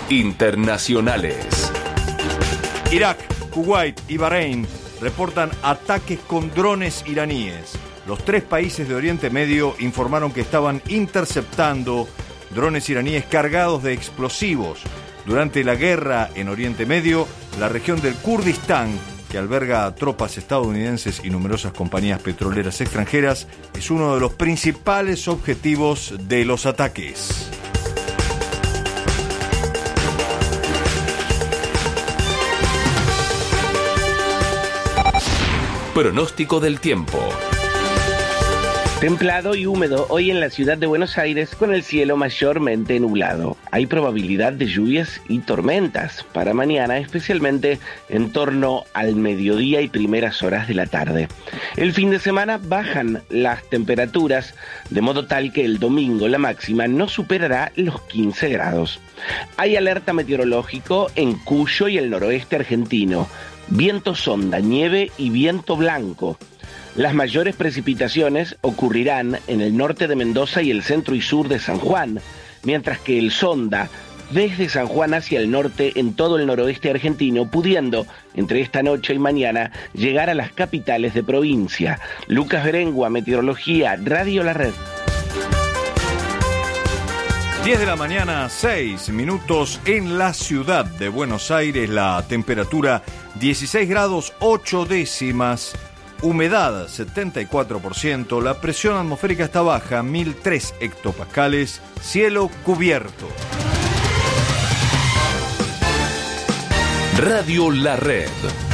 internacionales. Irak, Kuwait y Bahrein reportan ataques con drones iraníes. Los 3 países de Oriente Medio informaron que estaban interceptando drones iraníes cargados de explosivos. Durante la guerra en Oriente Medio, la región del Kurdistán, que alberga tropas estadounidenses y numerosas compañías petroleras extranjeras, es uno de los principales objetivos de los ataques. Pronóstico del tiempo. Templado y húmedo hoy en la ciudad de Buenos Aires con el cielo mayormente nublado. Hay probabilidad de lluvias y tormentas para mañana, especialmente en torno al mediodía y primeras horas de la tarde. El fin de semana bajan las temperaturas, de modo tal que el domingo la máxima no superará los 15 grados. Hay alerta meteorológico en Cuyo y el noroeste argentino. Viento sonda, nieve y viento blanco. Las mayores precipitaciones ocurrirán en el norte de Mendoza y el centro y sur de San Juan, mientras que el sonda desde San Juan hacia el norte en todo el noroeste argentino, pudiendo, entre esta noche y mañana, llegar a las capitales de provincia. Lucas Berengua, Meteorología, Radio La Red. 10 de la mañana, 6 minutos en la ciudad de Buenos Aires. La temperatura 16 grados 8 décimas. Humedad 74%, la presión atmosférica está baja, 1003 hectopascales, cielo cubierto. Radio La Red.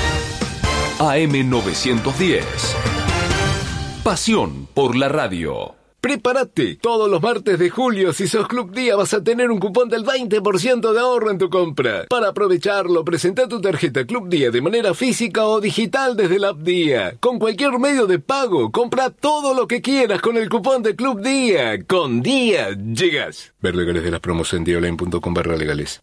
AM 910. Pasión por la radio. Prepárate, todos los martes de julio, si sos Club Día, vas a tener un cupón del 20% de ahorro en tu compra. Para aprovecharlo, presenta tu tarjeta Club Día de manera física o digital desde la app Día. Con cualquier medio de pago, compra todo lo que quieras con el cupón de Club Día. Con Día, llegas. Ver legales de las promos en diaonline.com/legales.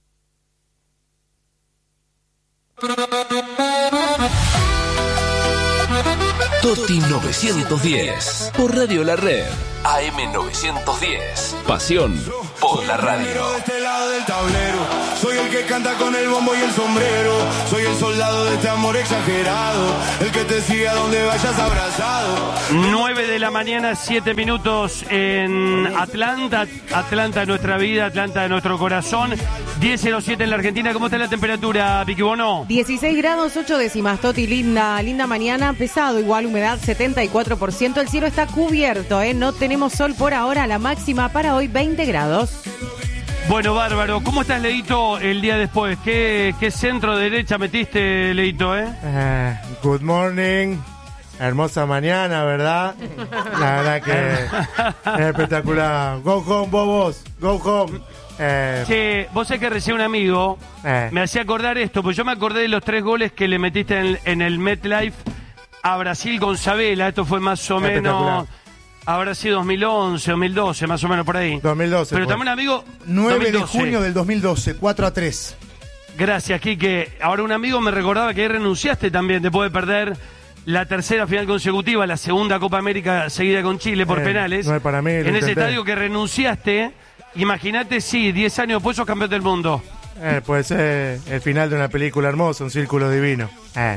Toti 910 por Radio La Red. AM 910. Pasión por la radio. De este lado del tablero, soy el que canta con el bombo y el sombrero. Soy el soldado de este amor exagerado, el que te sigue a donde vayas abrazado. 9 de la mañana, 7 minutos en Atlanta. Atlanta de nuestra vida, Atlanta de nuestro corazón. 10:07 en la Argentina. ¿Cómo está la temperatura, Vicky Bono? 16 grados 8 décimas, Toti. Linda mañana, pesado, igual humedad 74%. El cielo está cubierto, no tenemos sol por ahora. La máxima para hoy 20 grados. Bueno, bárbaro. ¿Cómo estás, Leito, el día después? ¿Qué centro derecha metiste, Leito, Good morning. Hermosa mañana, ¿verdad? La verdad que es espectacular. Go home, bobos. Go home. Che, vos sabés que recién un amigo me hacía acordar esto, pues yo me acordé de los 3 goles que le metiste en el MetLife a Brasil con Sabela. Esto fue más o menos, habrá sido 2011, 2012, más o menos por ahí. 2012. Pero también un amigo... 9 de junio del 2012, 4-3. Gracias, Quique. Ahora un amigo me recordaba que ahí renunciaste también después de perder la tercera final consecutiva, la segunda Copa América seguida con Chile por penales. No es para mí, en ese estadio que renunciaste. Imagínate, sí, 10 años después sos campeón del mundo. Puede ser el final de una película hermosa, un círculo divino.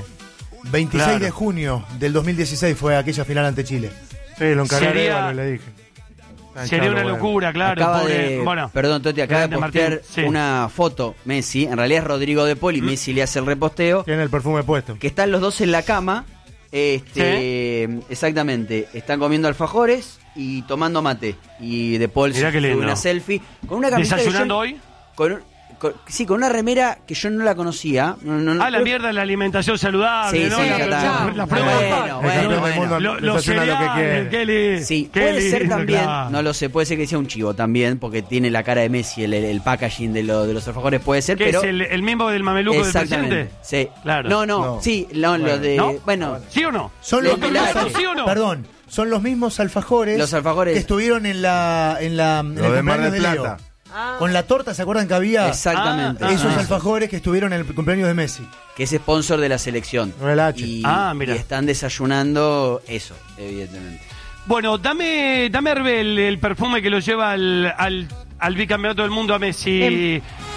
26 de junio del 2016 fue aquella final ante Chile. Sí, lo encargué y le dije. Sería una locura, claro. Perdón, Toti, acaba de postear una foto Messi. En realidad es Rodrigo De Paul y Messi le hace el reposteo. Tiene el perfume puesto. Que están los dos en la cama. Exactamente. Están comiendo alfajores y tomando mate. Y De Paul se sube una selfie con una camiseta. ¿Desayunando hoy? Sí, con una remera que yo no la conocía. La mierda de la alimentación saludable, sí, ¿no? Sí, la prueba. Lo cereales, Kelly. Sí, puede ser también, no lo sé, puede ser que sea un chivo también, porque tiene la cara de Messi, el packaging de los alfajores puede ser, pero... ¿Es el mismo del mameluco del presidente? Sí. Claro. No. Sí, lo de... ¿No? Bueno. ¿Sí o no? Son los mismos, ¿sí o no? Perdón, son los mismos alfajores, que estuvieron en el cumpleaños de Leo. Con la torta, ¿se acuerdan que había? Exactamente. Esos alfajores que estuvieron en el cumpleaños de Messi. Que es sponsor de la selección. Y están desayunando eso, evidentemente. Bueno, dame Herbel, el perfume que lo lleva al bicampeonato del mundo a Messi.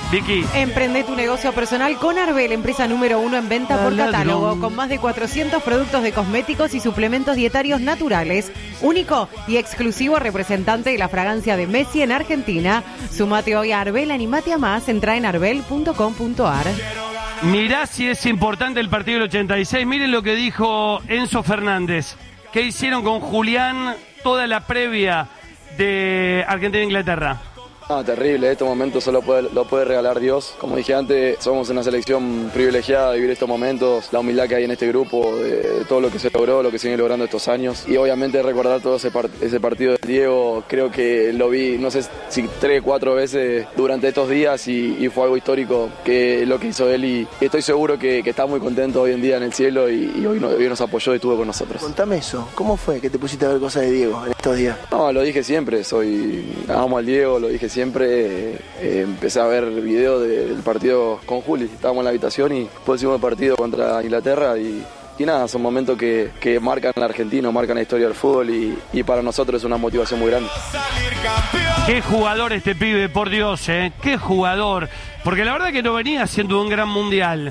Vicky. Emprende tu negocio personal con Arbel, empresa número 1 en venta por catálogo, con más de 400 productos de cosméticos y suplementos dietarios naturales. Único y exclusivo representante de la fragancia de Messi en Argentina. Sumate hoy a Arbel, animate a más, entra en arbel.com.ar. Mirá si es importante el partido del 86. Miren lo que dijo Enzo Fernández. ¿Qué hicieron con Julián toda la previa de Argentina-Inglaterra? Terrible, estos momentos solo lo puede regalar Dios. Como dije antes, somos una selección privilegiada de vivir estos momentos, la humildad que hay en este grupo, de todo lo que se logró, lo que se viene logrando estos años. Y obviamente recordar todo ese partido de Diego, creo que lo vi, no sé si 3 o 4 veces durante estos días y fue algo histórico que lo que hizo él y estoy seguro que está muy contento hoy en día en el cielo y hoy nos apoyó y estuvo con nosotros. Contame eso, ¿cómo fue que te pusiste a ver cosas de Diego en estos días? No, lo dije siempre, amo al Diego, lo dije siempre, empecé a ver videos del partido con Juli, estábamos en la habitación y después hicimos el partido contra Inglaterra y nada, son momentos que marcan al argentino, marcan la historia del fútbol y para nosotros es una motivación muy grande. Qué jugador este pibe, por Dios, qué jugador, porque la verdad que no venía siendo un gran mundial,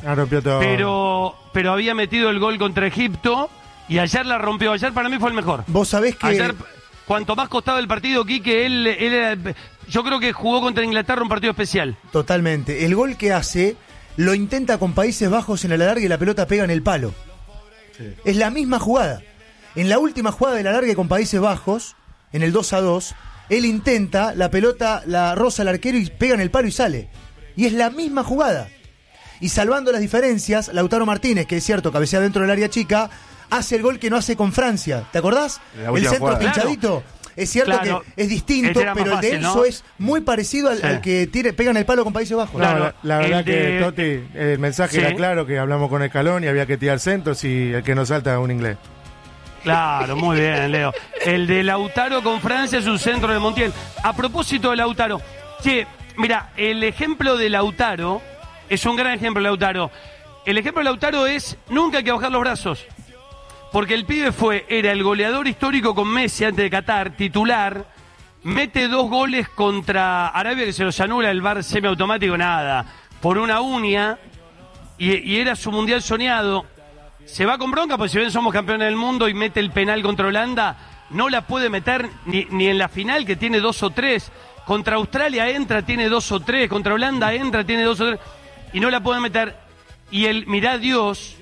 pero había metido el gol contra Egipto y ayer la rompió, ayer para mí fue el mejor. Vos sabés que... Ayer, cuanto más costaba el partido, Quique, él era, yo creo que jugó contra Inglaterra un partido especial. Totalmente. El gol que hace lo intenta con Países Bajos en el alargue y la pelota pega en el palo. Sí. Es la misma jugada. En la última jugada del alargue con Países Bajos, en el 2-2, él intenta, la pelota la roza al arquero y pega en el palo y sale. Y es la misma jugada. Y salvando las diferencias, Lautaro Martínez, que es cierto, cabecea dentro del área chica, hace el gol que no hace con Francia. ¿Te acordás? El centro pinchadito. Claro. Es cierto que es distinto, pero el de Enzo, ¿no? Es muy parecido al que pega en el palo con Países Bajos. Claro, la verdad que, Toti, el mensaje era claro, que hablamos con Escalón y había que tirar centros y el que no salta es un inglés. Claro, muy bien, Leo. El de Lautaro con Francia es un centro de Montiel. A propósito de Lautaro, mira, el ejemplo de Lautaro es un gran ejemplo de Lautaro. El ejemplo de Lautaro es nunca hay que bajar los brazos. Porque el pibe era el goleador histórico con Messi antes de Qatar, titular, mete 2 goles contra Arabia que se los anula el VAR semiautomático, nada, por una uña, y era su mundial soñado. Se va con bronca, porque si bien somos campeones del mundo y mete el penal contra Holanda, no la puede meter ni en la final, que tiene 2 o 3. Contra Australia entra, tiene 2 o 3. Contra Holanda entra, tiene 2 o 3. Y no la puede meter. Y mirá Dios,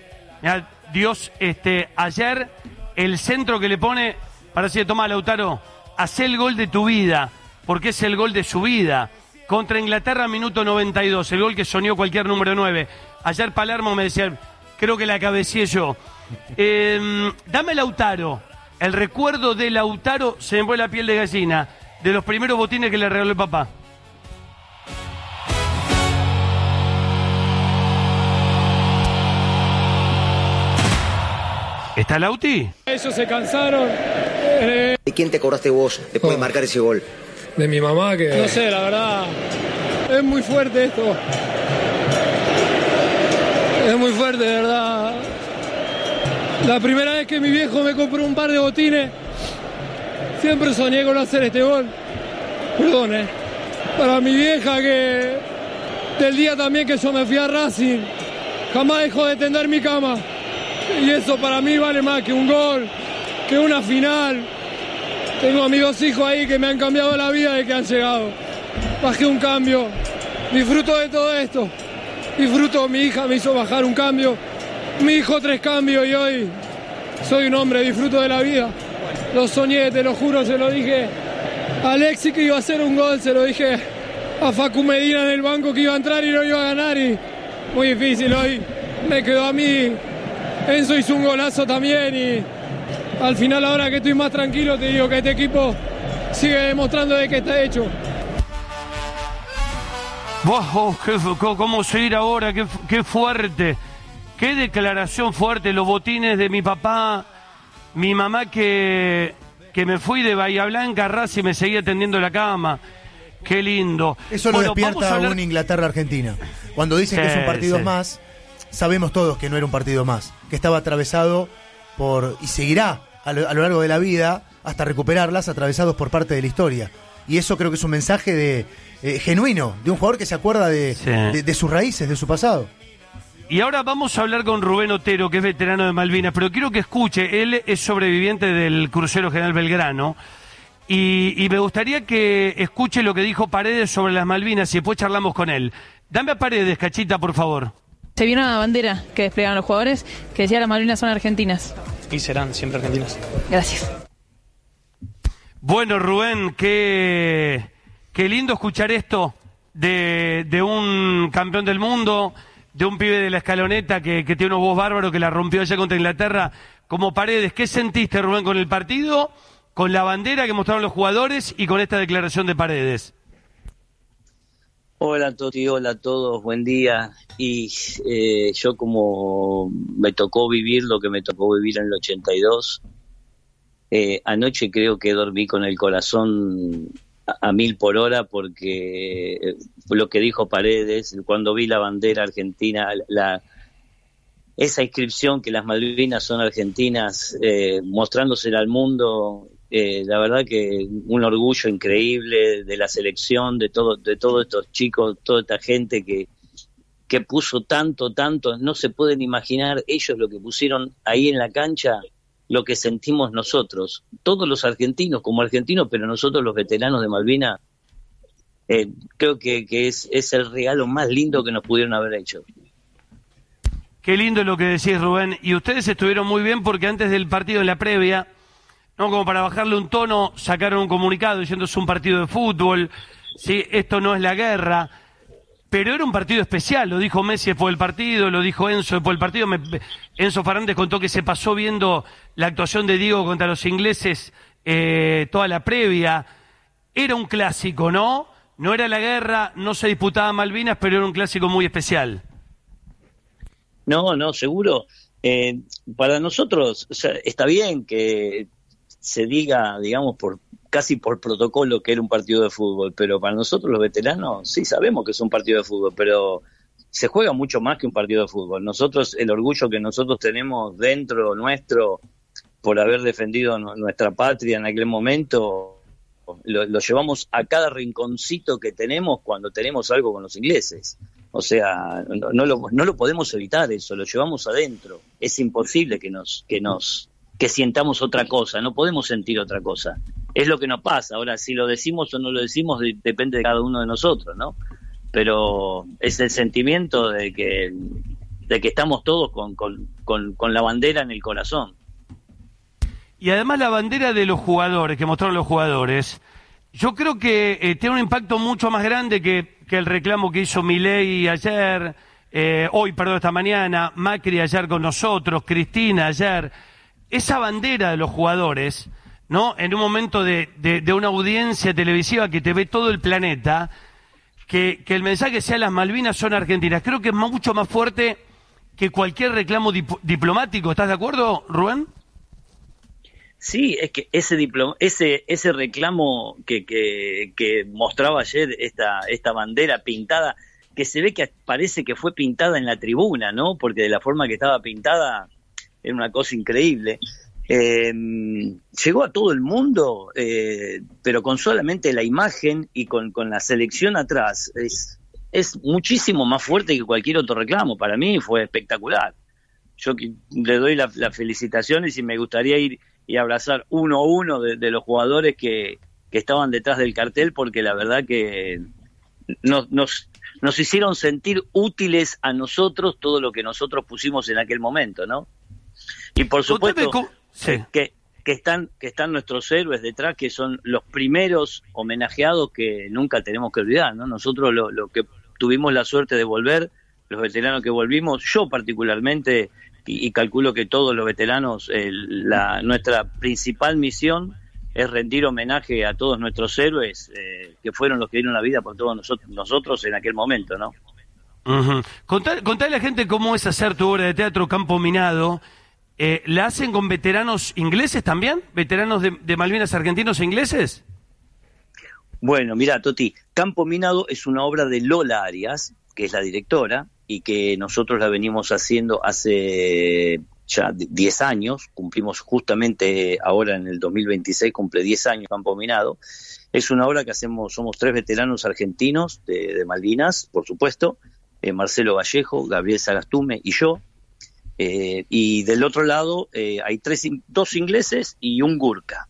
ayer el centro que le pone para decir, toma Lautaro, hacé el gol de tu vida, porque es el gol de su vida. Contra Inglaterra, minuto 92, el gol que soñó cualquier número 9. Ayer Palermo me decía, creo que la cabeceé yo. Dame Lautaro, el recuerdo de Lautaro, se me pone la piel de gallina, de los primeros botines que le regaló el papá. ¿Está Lauti? Ellos se cansaron. ¿De quién te acordaste vos después de marcar ese gol? De mi mamá, que... No sé, la verdad, es muy fuerte esto. Es muy fuerte, de verdad. La primera vez que mi viejo me compró un par de botines, siempre soñé con hacer este gol. Perdón, Para mi vieja, que del día también que yo me fui a Racing, jamás dejó de tender mi cama. Y eso para mí vale más que un gol, que una final. Tengo a mis 2 hijos ahí que me han cambiado la vida de que han llegado. Bajé un cambio, disfruto de todo esto. Disfruto, mi hija me hizo bajar un cambio, mi hijo 3 cambios y hoy soy un hombre, disfruto de la vida. Lo soñé, te lo juro, se lo dije a Alexis que iba a hacer un gol, se lo dije a Facu Medina en el banco que iba a entrar y no iba a ganar y muy difícil hoy. Me quedó a mí. Enzo hizo un golazo también y al final, ahora que estoy más tranquilo, te digo que este equipo sigue demostrando de qué está hecho. Wow, ¿cómo seguir ahora? Qué fuerte, qué declaración fuerte. Los botines de mi papá, mi mamá que me fui de Bahía Blanca a Racing y me seguía tendiendo la cama. Qué lindo. Eso lo despierta a una Inglaterra-Argentina. Cuando dicen que son partidos más, sabemos todos que no era un partido más, que estaba atravesado y seguirá a lo largo de la vida, hasta recuperarlas, atravesados por parte de la historia. Y eso creo que es un mensaje de genuino, de un jugador que se acuerda de sus raíces, de su pasado. Y ahora vamos a hablar con Rubén Otero, que es veterano de Malvinas, pero quiero que escuche, él es sobreviviente del crucero General Belgrano, y me gustaría que escuche lo que dijo Paredes sobre las Malvinas y después charlamos con él. Dame a Paredes, Cachita, por favor. Se vio una bandera que desplegaron los jugadores que decía las Malvinas son argentinas. Y serán siempre argentinas. Gracias. Bueno, Rubén, qué lindo escuchar esto de un campeón del mundo, de un pibe de la Escaloneta que tiene unos voz bárbaros, que la rompió allá contra Inglaterra, como Paredes. ¿Qué sentiste, Rubén, con el partido, con la bandera que mostraron los jugadores y con esta declaración de Paredes? Hola Toti, hola a todos, buen día. Y yo, como me tocó vivir lo que me tocó vivir en el 82, anoche creo que dormí con el corazón a 1000 por hora, porque lo que dijo Paredes, cuando vi la bandera argentina, esa inscripción que las Malvinas son argentinas, mostrándosela al mundo, la verdad que un orgullo increíble de la selección, de todos estos chicos, toda esta gente que puso tanto, no se pueden imaginar ellos lo que pusieron ahí en la cancha, lo que sentimos nosotros, todos los argentinos como argentinos, pero nosotros los veteranos de Malvinas, creo que es el regalo más lindo que nos pudieron haber hecho. Qué lindo lo que decís, Rubén. Y ustedes estuvieron muy bien, porque antes del partido, en la previa, no, como para bajarle un tono, sacaron un comunicado diciendo es un partido de fútbol, ¿sí? Esto no es la guerra, pero era un partido especial, lo dijo Messi después del partido, lo dijo Enzo después del partido. Enzo Fernández contó que se pasó viendo la actuación de Diego contra los ingleses toda la previa. Era un clásico, ¿no? No era la guerra, no se disputaba Malvinas, pero era un clásico muy especial. No, seguro. Para nosotros, o sea, está bien que se diga, digamos, casi por protocolo que era un partido de fútbol, pero para nosotros los veteranos sí sabemos que es un partido de fútbol, pero se juega mucho más que un partido de fútbol. Nosotros, el orgullo que nosotros tenemos dentro nuestro por haber defendido nuestra patria en aquel momento, lo llevamos a cada rinconcito que tenemos cuando tenemos algo con los ingleses. O sea, no lo podemos evitar eso, lo llevamos adentro. Es imposible que sientamos otra cosa, no podemos sentir otra cosa. Es lo que nos pasa. Ahora, si lo decimos o no lo decimos, depende de cada uno de nosotros, ¿no? Pero es el sentimiento de que estamos todos con la bandera en el corazón. Y además la bandera de los jugadores, que mostraron los jugadores, yo creo que tiene un impacto mucho más grande que el reclamo que hizo Milei ayer, esta mañana, Macri ayer con nosotros, Cristina ayer. Esa bandera de los jugadores, ¿no? En un momento de una audiencia televisiva que te ve todo el planeta, que el mensaje sea las Malvinas son argentinas, creo que es mucho más fuerte que cualquier reclamo diplomático. ¿Estás de acuerdo, Rubén? Sí, es que ese reclamo que mostraba ayer esta bandera pintada, que se ve que parece que fue pintada en la tribuna, ¿no? Porque de la forma que estaba pintada era una cosa increíble. Llegó a todo el mundo, pero con solamente la imagen y con la selección atrás, es muchísimo más fuerte que cualquier otro reclamo. Para mí fue espectacular. Yo le doy las felicitaciones y me gustaría ir y abrazar uno a uno de los jugadores que estaban detrás del cartel, porque la verdad que nos hicieron sentir útiles a nosotros todo lo que nosotros pusimos en aquel momento, ¿no? Y por supuesto que están nuestros héroes detrás, que son los primeros homenajeados que nunca tenemos que olvidar, ¿no? Nosotros lo que tuvimos la suerte de volver, los veteranos que volvimos, yo particularmente, y calculo que todos los veteranos, nuestra principal misión es rendir homenaje a todos nuestros héroes, que fueron los que dieron la vida por todos nosotros en aquel momento, ¿no? Uh-huh. Contale a la gente cómo es hacer tu obra de teatro Campo Minado. ¿La hacen con veteranos ingleses también? ¿Veteranos de Malvinas argentinos e ingleses? Bueno, mira, Toti, Campo Minado es una obra de Lola Arias, que es la directora, y que nosotros la venimos haciendo hace ya 10 años, cumplimos justamente ahora en el 2026, cumple 10 años Campo Minado. Es una obra que hacemos, somos 3 veteranos argentinos de Malvinas, por supuesto, Marcelo Vallejo, Gabriel Sagastume y yo. Y del otro lado hay 2 ingleses y un gurka.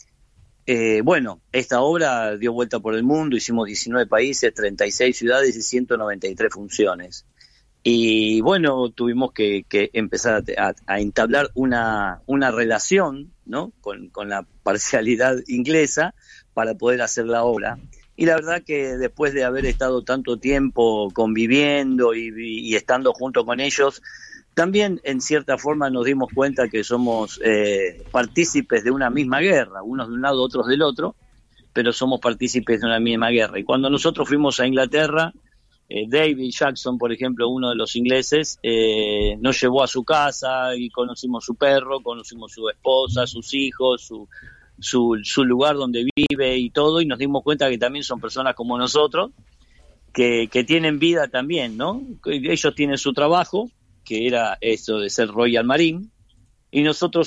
Bueno, esta obra dio vuelta por el mundo, hicimos 19 países, 36 ciudades y 193 funciones. Y bueno, tuvimos que empezar a entablar una relación, ¿no?, con la parcialidad inglesa para poder hacer la obra. Y la verdad que después de haber estado tanto tiempo conviviendo y estando junto con ellos, también en cierta forma nos dimos cuenta que somos partícipes de una misma guerra, unos de un lado, otros del otro, pero somos partícipes de una misma guerra. Y cuando nosotros fuimos a Inglaterra, David Jackson, por ejemplo, uno de los ingleses, nos llevó a su casa y conocimos su perro, conocimos su esposa, sus hijos, su lugar donde vive y todo, y nos dimos cuenta que también son personas como nosotros, que tienen vida también, ¿no? Ellos tienen su trabajo, que era eso de ser Royal Marine, y nosotros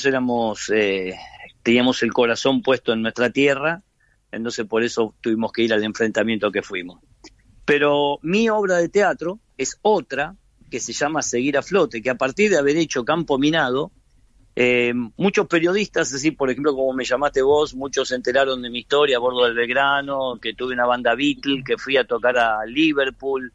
teníamos el corazón puesto en nuestra tierra, entonces por eso tuvimos que ir al enfrentamiento que fuimos. Pero mi obra de teatro es otra, que se llama Seguir a Flote, que a partir de haber hecho Campo Minado, muchos periodistas, así por ejemplo como me llamaste vos, muchos se enteraron de mi historia a bordo del Belgrano, que tuve una banda Beatle, que fui a tocar a Liverpool,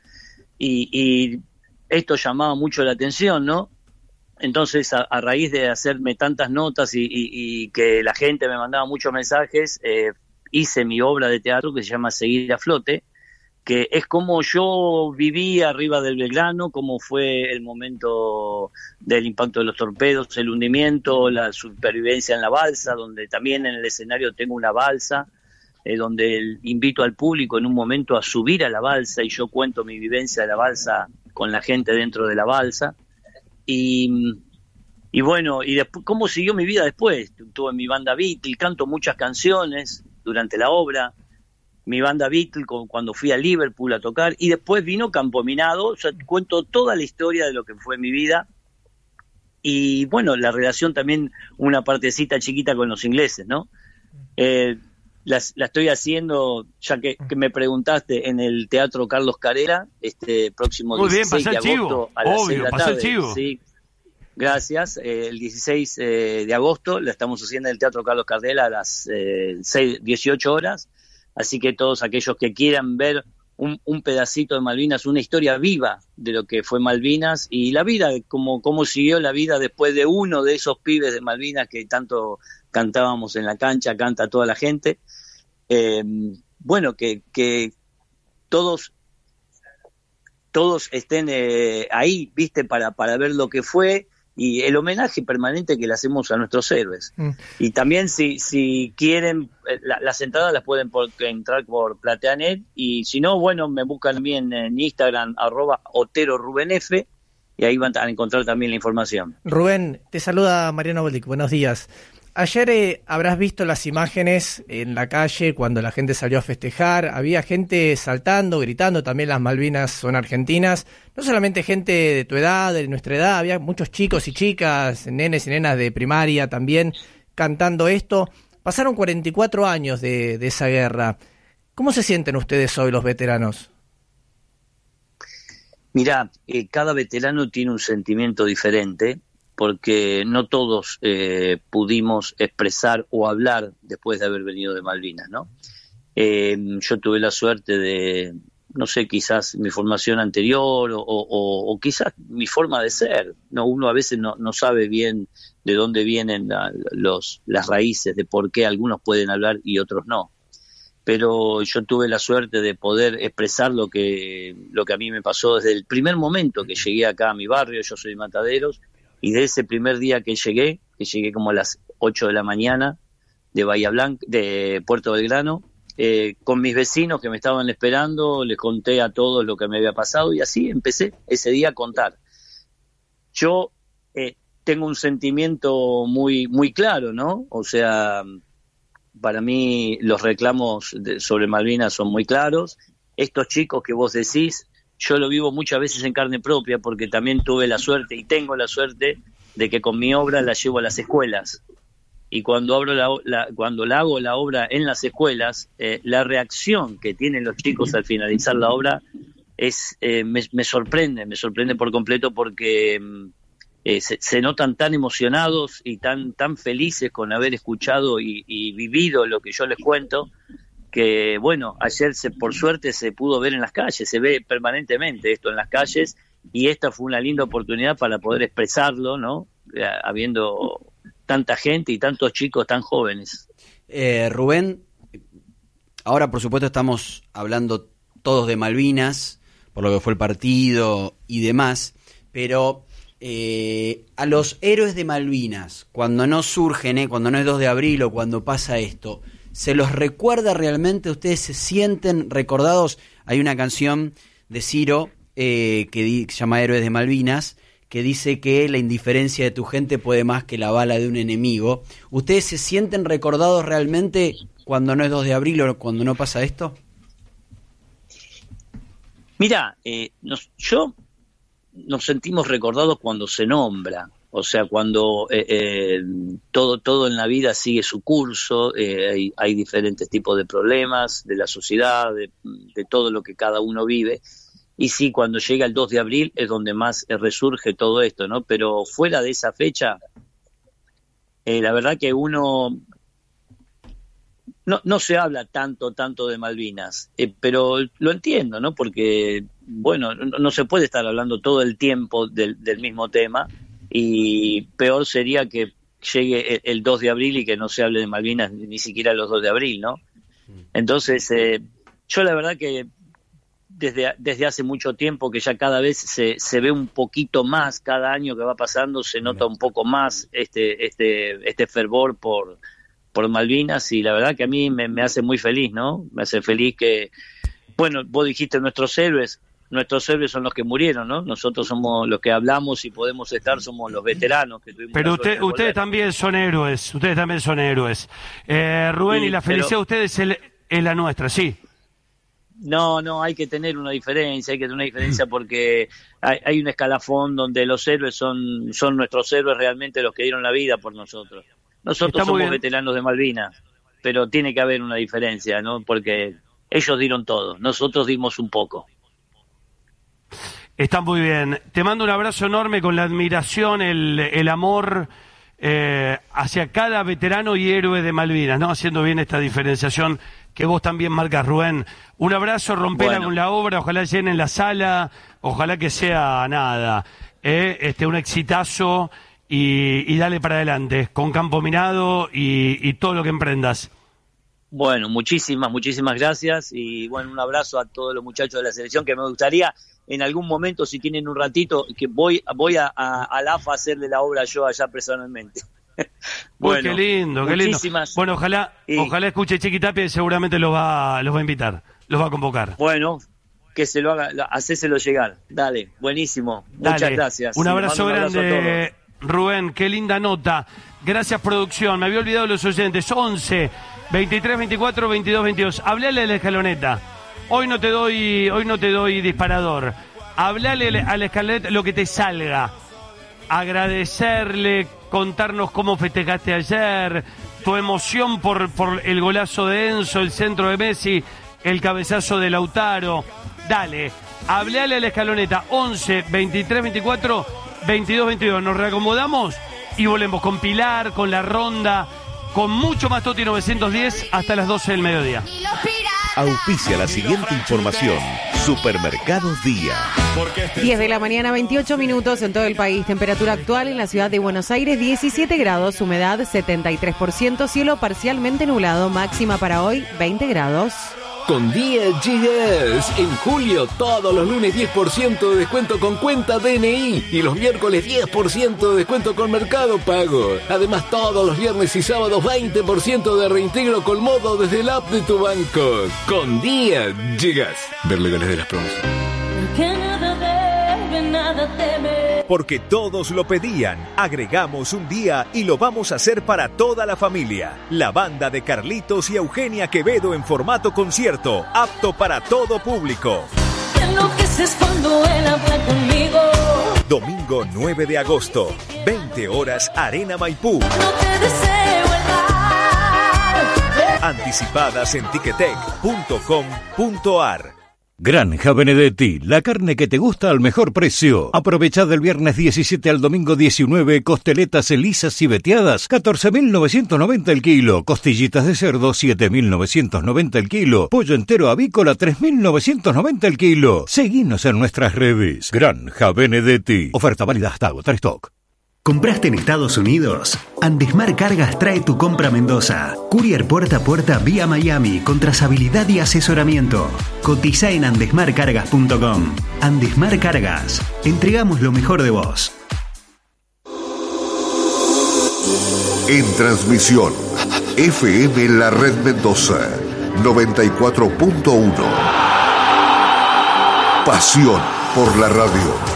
y esto llamaba mucho la atención, ¿no? Entonces, a raíz de hacerme tantas notas y que la gente me mandaba muchos mensajes, hice mi obra de teatro que se llama Seguir a Flote, que es como yo viví arriba del Belgrano, cómo fue el momento del impacto de los torpedos, el hundimiento, la supervivencia en la balsa, donde también en el escenario tengo una balsa, donde invito al público en un momento a subir a la balsa y yo cuento mi vivencia de la balsa con la gente dentro de la balsa. Y bueno, y después, ¿cómo siguió mi vida después? Tuve mi banda Beatle, canto muchas canciones durante la obra, mi banda Beatle cuando fui a Liverpool a tocar, y después vino Campo Minado, o sea, cuento toda la historia de lo que fue mi vida, y bueno, la relación también, una partecita chiquita con los ingleses, ¿no? La estoy haciendo, ya que me preguntaste, en el Teatro Carlos Carrera, este próximo 16 de agosto a las 6 de la tarde. Sí, gracias. El 16 de agosto la estamos haciendo en el Teatro Carlos Carrera a las 18 horas. Así que todos aquellos que quieran ver un pedacito de Malvinas, una historia viva de lo que fue Malvinas y la vida, cómo siguió la vida después de uno de esos pibes de Malvinas que tanto cantábamos en la cancha, canta toda la gente. Bueno, que todos estén ahí, viste, para ver lo que fue y el homenaje permanente que le hacemos a nuestros héroes. Y también si quieren, las entradas las pueden entrar por Plateanet, y si no, bueno, me buscan también en Instagram, @OteroRubenF, y ahí van a encontrar también la información. Rubén, te saluda Mariano Boldic, buenos días. Ayer habrás visto las imágenes en la calle cuando la gente salió a festejar, había gente saltando, gritando, también las Malvinas son argentinas, no solamente gente de tu edad, de nuestra edad, había muchos chicos y chicas, nenes y nenas de primaria también cantando esto. Pasaron 44 años de esa guerra. ¿Cómo se sienten ustedes hoy, los veteranos? Mirá, cada veterano tiene un sentimiento diferente, porque no todos pudimos expresar o hablar después de haber venido de Malvinas, ¿no? Yo tuve la suerte de, no sé, quizás mi formación anterior o quizás mi forma de ser, ¿no? Uno a veces no sabe bien de dónde vienen las raíces, de por qué algunos pueden hablar y otros no. Pero yo tuve la suerte de poder expresar lo que a mí me pasó desde el primer momento que llegué acá a mi barrio. Yo soy de Mataderos, y de ese primer día que llegué como a las 8 de la mañana de Bahía Blanca, de Puerto Belgrano, con mis vecinos que me estaban esperando, les conté a todos lo que me había pasado y así empecé ese día a contar. Yo tengo un sentimiento muy, muy claro, ¿no? O sea, para mí los reclamos sobre Malvinas son muy claros. Estos chicos que vos decís, yo lo vivo muchas veces en carne propia porque también tuve la suerte y tengo la suerte de que con mi obra la llevo a las escuelas. Y cuando cuando la hago la obra en las escuelas, la reacción que tienen los chicos al finalizar la obra me sorprende por completo, porque se notan tan emocionados y tan felices con haber escuchado y vivido lo que yo les cuento, que bueno, ayer por suerte se pudo ver en las calles, se ve permanentemente esto en las calles, y esta fue una linda oportunidad para poder expresarlo, ¿no? Habiendo tanta gente y tantos chicos tan jóvenes. Rubén, ahora por supuesto estamos hablando todos de Malvinas, por lo que fue el partido y demás, pero a los héroes de Malvinas, cuando no surgen, cuando no es 2 de abril o cuando pasa esto, ¿se los recuerda realmente? ¿Ustedes se sienten recordados? Hay una canción de Ciro que se llama Héroes de Malvinas, que dice que la indiferencia de tu gente puede más que la bala de un enemigo. ¿Ustedes se sienten recordados realmente cuando no es 2 de abril o cuando no pasa esto? Mira, nos sentimos recordados cuando se nombra, o sea, cuando todo en la vida sigue su curso, hay diferentes tipos de problemas de la sociedad, de todo lo que cada uno vive. Y sí, cuando llega el 2 de abril es donde más resurge todo esto, ¿no? Pero fuera de esa fecha, la verdad que uno no se habla tanto de Malvinas, pero lo entiendo, ¿no? Porque, bueno, no se puede estar hablando todo el tiempo del mismo tema, y peor sería que llegue el 2 de abril y que no se hable de Malvinas ni siquiera los 2 de abril, ¿no? Entonces, yo la verdad que desde hace mucho tiempo que ya cada vez se ve un poquito más, cada año que va pasando se nota un poco más este fervor por Malvinas, y la verdad que a mí me hace muy feliz, ¿no? Me hace feliz que, bueno, vos dijiste nuestros héroes son los que murieron, ¿no? Nosotros somos los que hablamos y podemos estar, somos los veteranos que tuvimos. Pero ustedes también son héroes, Rubén, sí, y la felicidad de ustedes es la nuestra, sí. No, hay que tener una diferencia, porque hay un escalafón donde los héroes son nuestros héroes realmente, los que dieron la vida por nosotros. Nosotros somos veteranos de Malvinas, pero tiene que haber una diferencia, ¿no? Porque ellos dieron todo, nosotros dimos un poco. Está muy bien. Te mando un abrazo enorme con la admiración, el amor hacia cada veterano y héroe de Malvinas, ¿no? Haciendo bien esta diferenciación que vos también marcas, Rubén. Un abrazo, rompela con la obra, ojalá llenen la sala, ojalá que sea nada, un exitazo y dale para adelante, con campo minado y todo lo que emprendas. Bueno, muchísimas gracias, y bueno, un abrazo a todos los muchachos de la selección, que me gustaría en algún momento, si tienen un ratito, que voy a la AFA a hacerle la obra yo allá personalmente. Bueno, qué lindo. Bueno, ojalá escuche Chiqui Tapia, y seguramente los va a invitar, los va a convocar. Bueno, que se lo haga, hacéselo llegar. Dale, buenísimo. Muchas gracias. Un abrazo grande, Rubén, qué linda nota. Gracias, producción. Me había olvidado los oyentes. 11 23 24 22 22. Hablale a la escaloneta. Hoy no te doy disparador. Hablale a la escaloneta lo que te salga. Agradecerle, contarnos cómo festejaste ayer, tu emoción por el golazo de Enzo, el centro de Messi, el cabezazo de Lautaro. Dale, hablale a la escaloneta. 11 23 24 22 22. Nos reacomodamos y volvemos con Pilar, con la ronda, con mucho más Toti 910 hasta las 12 del mediodía. Auspicia la siguiente información. Supermercados Día. 10 de la mañana, 28 minutos en todo el país. Temperatura actual en la ciudad de Buenos Aires, 17 grados. Humedad, 73%. Cielo parcialmente nublado. Máxima para hoy, 20 grados. Con Día GS, en julio todos los lunes 10% de descuento con cuenta DNI y los miércoles 10% de descuento con Mercado Pago. Además, todos los viernes y sábados 20% de reintegro con modo desde el app de tu banco. Con Día GS. Ver legales de las promociones. Porque todos lo pedían, agregamos un día y lo vamos a hacer para toda la familia. La banda de Carlitos y Eugenia Quevedo en formato concierto, apto para todo público. Te enloqueces cuando él habla conmigo. Domingo 9 de agosto, 20 horas, Arena Maipú. Anticipadas en ticketek.com.ar. Granja Benedetti, la carne que te gusta al mejor precio. Aprovechad del viernes 17 al domingo 19, costeletas lisas y veteadas, 14.990 el kilo. Costillitas de cerdo, 7.990 el kilo. Pollo entero avícola, 3.990 el kilo. Seguinos en nuestras redes. Granja Benedetti. Oferta válida hasta agotar stock. ¿Compraste en Estados Unidos? Andesmar Cargas trae tu compra a Mendoza. Courier puerta a puerta vía Miami con trazabilidad y asesoramiento. Cotiza en andesmarcargas.com. Andesmar Cargas. Entregamos lo mejor de vos. En transmisión, FM La Red Mendoza, 94.1. Pasión por la radio.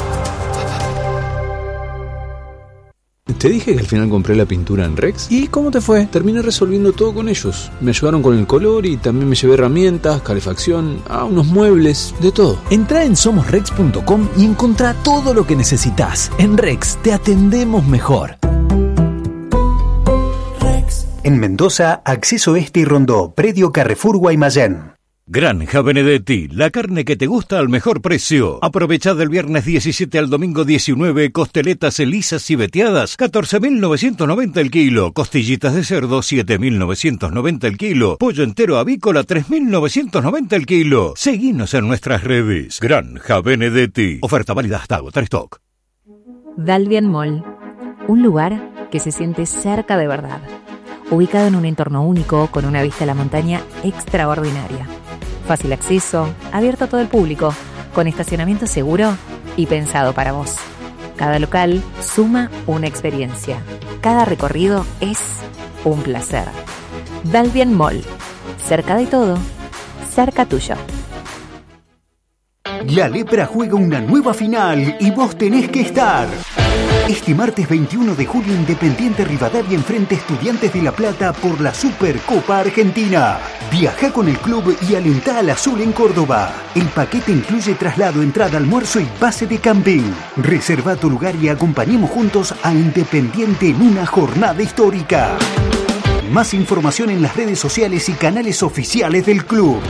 Te dije que al final compré la pintura en Rex. ¿Y cómo te fue? Terminé resolviendo todo con ellos. Me ayudaron con el color y también me llevé herramientas, calefacción, unos muebles, de todo. Entrá en somosrex.com y encontrá todo lo que necesitas. En Rex te atendemos mejor. En Mendoza, Acceso Este y Rondó, Predio Carrefour Guaymallén. Granja Benedetti, la carne que te gusta al mejor precio. Aprovechad del viernes 17 al domingo 19, costeletas lisas y veteadas, 14.990 el kilo. Costillitas de cerdo, 7.990 el kilo. Pollo entero avícola, 3.990 el kilo. Seguinos en nuestras redes. Granja Benedetti. Oferta válida hasta agotar stock. Dalvian Mall, un lugar que se siente cerca de verdad. Ubicado en un entorno único, con una vista a la montaña extraordinaria. Fácil acceso, abierto a todo el público, con estacionamiento seguro y pensado para vos. Cada local suma una experiencia. Cada recorrido es un placer. Dalvian Mall, cerca de todo, cerca tuyo. La Lepra juega una nueva final y vos tenés que estar. Este martes 21 de julio, Independiente Rivadavia enfrenta a Estudiantes de La Plata por la Supercopa Argentina. Viaja con el club y alentá al azul en Córdoba. El paquete incluye traslado, entrada, almuerzo y base de camping. Reserva tu lugar y acompañemos juntos a Independiente en una jornada histórica. Más información en las redes sociales y canales oficiales del club.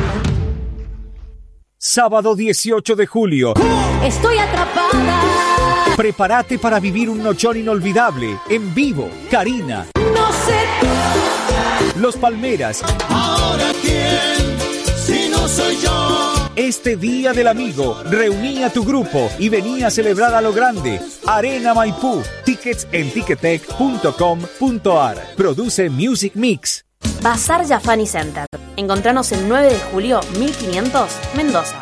Sábado 18 de julio. Estoy atrapada. Prepárate para vivir un nochón inolvidable. En vivo, Karina. No sé. Los Palmeras. Ahora quién, si no soy yo. Este Día del Amigo, reuní a tu grupo y vení a celebrar a lo grande. Arena Maipú. Tickets en ticketek.com.ar. Produce Music Mix. Bazar Jafani Center. Encontranos el 9 de julio, 1500, Mendoza.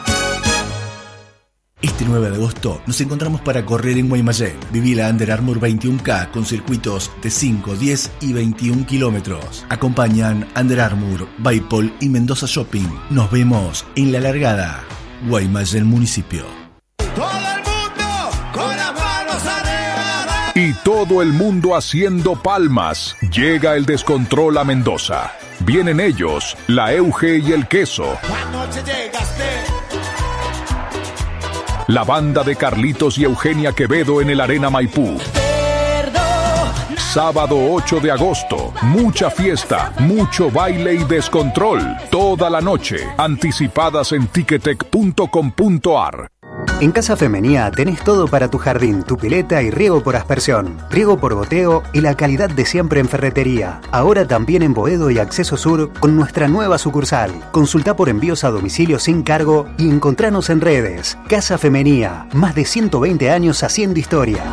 Este 9 de agosto nos encontramos para correr en Guaymallén. Viví la Under Armour 21K con circuitos de 5, 10 y 21 kilómetros. Acompañan Under Armour, Baipol y Mendoza Shopping. Nos vemos en la largada. Guaymallén Municipio. Todo el mundo con las manos arriba. Y todo el mundo haciendo palmas. Llega el descontrol a Mendoza. Vienen ellos, la Euge y el Queso. Anoche llegaste. La banda de Carlitos y Eugenia Quevedo en el Arena Maipú. Sábado 8 de agosto, mucha fiesta, mucho baile y descontrol. Toda la noche, anticipadas en ticketek.com.ar. En Casa Femenía tenés todo para tu jardín, tu pileta y riego por aspersión, riego por goteo y la calidad de siempre en ferretería. Ahora también en Boedo y Acceso Sur con nuestra nueva sucursal. Consulta por envíos a domicilio sin cargo y encontranos en redes. Casa Femenía, más de 120 años haciendo historia.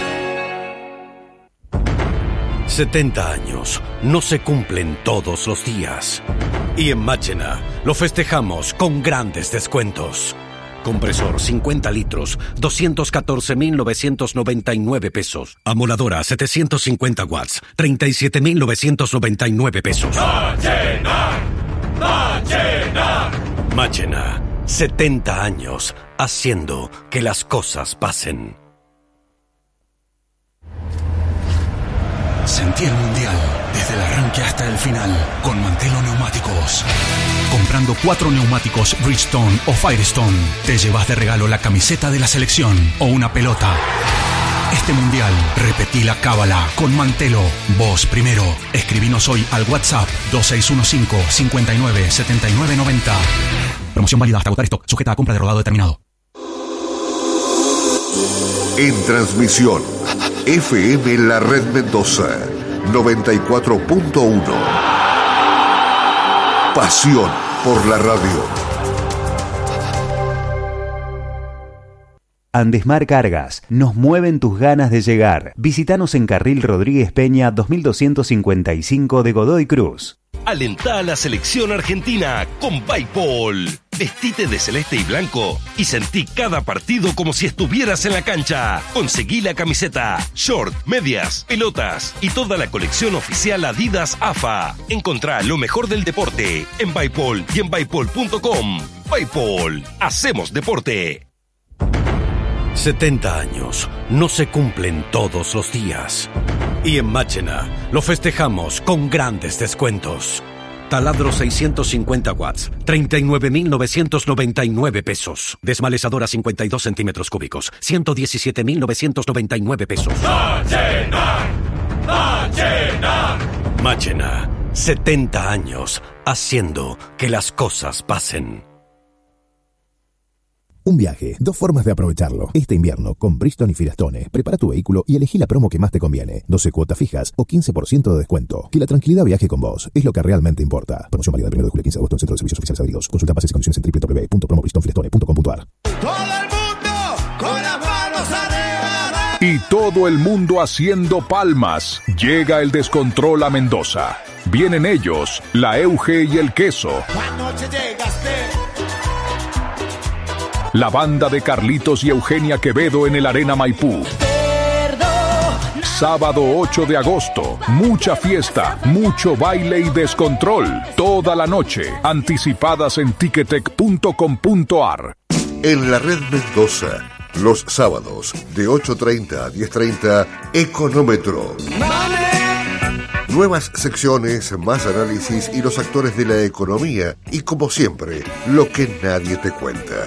70 años no se cumplen todos los días. Y en Máchena lo festejamos con grandes descuentos. Compresor 50 litros, 214.999 pesos. Amoladora 750 watts, 37.999 pesos. Máchena, Máchena. Máchena, 70 años haciendo que las cosas pasen. Sentí el mundial desde el arranque hasta el final con Mantelo Neumáticos. Comprando 4 neumáticos Bridgestone o Firestone, te llevas de regalo la camiseta de la selección o una pelota. Este mundial, repetí la cábala con Mantelo. Vos primero. Escribinos hoy al WhatsApp 2615 59 79 90. Promoción válida hasta agotar stock, sujeta a compra de rodado determinado. En transmisión, FM La Red Mendoza, 94.1. Pasión por la radio. Andesmar Cargas, nos mueven tus ganas de llegar. Visítanos en Carril Rodríguez Peña 2255 de Godoy Cruz. Alentá a la selección argentina con Bipol. Vestite de celeste y blanco y sentí cada partido como si estuvieras en la cancha. Conseguí la camiseta, short, medias, pelotas y toda la colección oficial Adidas AFA. Encontrá lo mejor del deporte en Bipol y en bipol.com. Bipol, hacemos deporte. 70 años no se cumplen todos los días. Y en Máchena lo festejamos con grandes descuentos. Taladro 650 watts, 39.999 pesos. Desmalezadora 52 centímetros cúbicos, 117.999 pesos. ¡Máchena! ¡Máchena! Máchena, 70 años haciendo que las cosas pasen. Un viaje, 2 formas de aprovecharlo. Este invierno, con Bridgestone y Firestone, prepara tu vehículo y elegí la promo que más te conviene. 12 cuotas fijas o 15% de descuento. Que la tranquilidad viaje con vos. Es lo que realmente importa. Promoción válida del 1 de julio al 15 de agosto en Centro de Servicios Oficiales Adheridos. Consulta bases y condiciones en www.promobridgestonefirestone.com.ar. Todo el mundo con las manos arriba. Y todo el mundo haciendo palmas. Llega el descontrol a Mendoza. Vienen ellos, la Euge y el Queso. Anoche llegaste. La banda de Carlitos y Eugenia Quevedo en el Arena Maipú. Sábado 8 de agosto, mucha fiesta, mucho baile y descontrol. Toda la noche, anticipadas en ticketek.com.ar. En la Red Mendoza, los sábados de 8:30 a 10:30, Económetro. Nuevas secciones, más análisis y los actores de la economía. Y como siempre, lo que nadie te cuenta.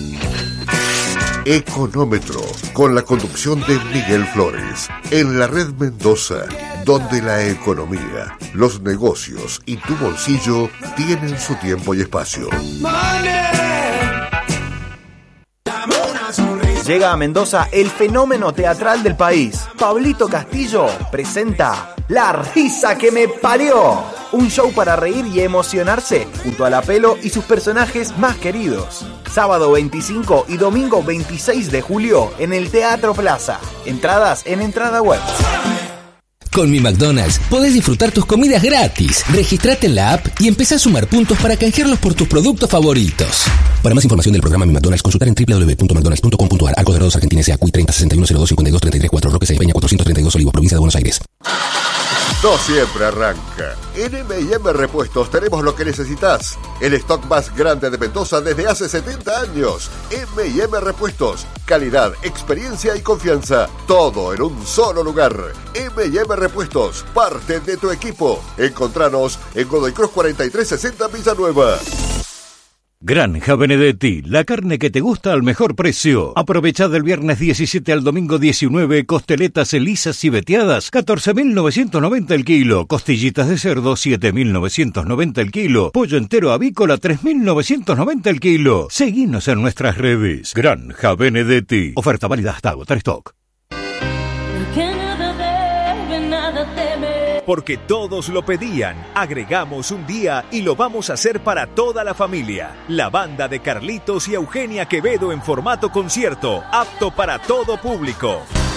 Económetro, con la conducción de Miguel Flores. En la Red Mendoza, donde la economía, los negocios y tu bolsillo tienen su tiempo y espacio. Llega a Mendoza el fenómeno teatral del país. Pablito Castillo presenta La Risa que me parió. Un show para reír y emocionarse junto a la Pelo y sus personajes más queridos. Sábado 25 y domingo 26 de julio en el Teatro Plaza. Entradas en Entrada Web. Con Mi McDonald's podés disfrutar tus comidas gratis. Registrate en la app y empezá a sumar puntos para canjearlos por tus productos favoritos. Para más información del programa Mi McDonald's, consultar en www.mcdonalds.com.ar. Arcos Dorados Argentina S.A. 30 61 02 52 33 4 Roque Peña 432 Olivos, provincia de Buenos Aires. No siempre arranca. En M&M Repuestos tenemos lo que necesitas. El stock más grande de Mendoza desde hace 70 años. M&M Repuestos. Calidad, experiencia y confianza. Todo en un solo lugar. M&M Repuestos. Parte de tu equipo. Encontranos en Godoy Cruz 4360 Villanueva. Granja Benedetti, la carne que te gusta al mejor precio. Aprovechad del viernes 17 al domingo 19, costeletas lisas y veteadas, 14.990 el kilo. Costillitas de cerdo, 7.990 el kilo. Pollo entero avícola, 3.990 el kilo. Seguinos en nuestras redes. Granja Benedetti. Oferta válida hasta agotar stock. Porque todos lo pedían, agregamos un día y lo vamos a hacer para toda la familia. La banda de Carlitos y Eugenia Quevedo en formato concierto, apto para todo público.